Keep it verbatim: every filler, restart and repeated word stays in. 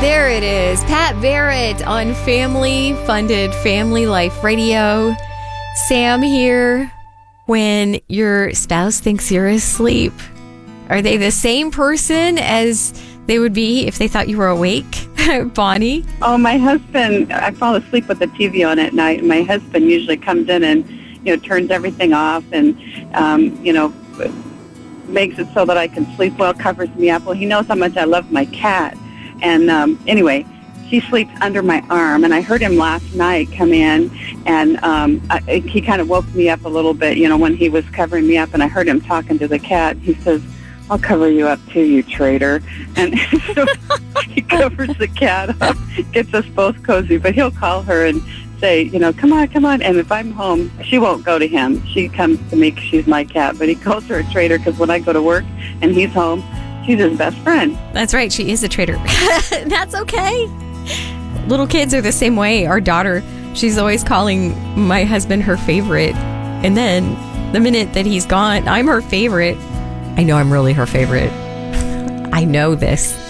There it is. Pat Barrett on family-funded Family Life Radio. Sam here. When your spouse thinks you're asleep, are they the same person as they would be if they thought you were awake? Bonnie? Oh, my husband, I fall asleep with the T V on at night. My husband usually comes in and, you know, turns everything off and, um, you know, makes it so that I can sleep well, covers me up. Well, he knows how much I love my cat. And um, anyway, she sleeps under my arm. And I heard him last night come in, and um, I, he kind of woke me up a little bit, you know, when he was covering me up. And I heard him talking to the cat. He says, "I'll cover you up too, you traitor." And so he covers the cat up, gets us both cozy. But he'll call her and say, you know, "Come on, come on." And if I'm home, she won't go to him. She comes to me because she's my cat. But he calls her a traitor because when I go to work and he's home, she's his best friend. That's right. She is a traitor. That's okay. Little kids are the same way. Our daughter, she's always calling my husband her favorite. And then the minute that he's gone, I'm her favorite. I know I'm really her favorite. I know this.